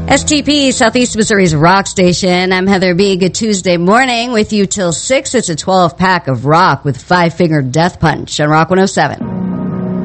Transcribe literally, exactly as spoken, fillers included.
S T P, Southeast Missouri's rock station. I'm Heather B. Good Tuesday morning with you till six. It's a twelve pack of rock with Five Finger Death Punch on Rock one oh seven.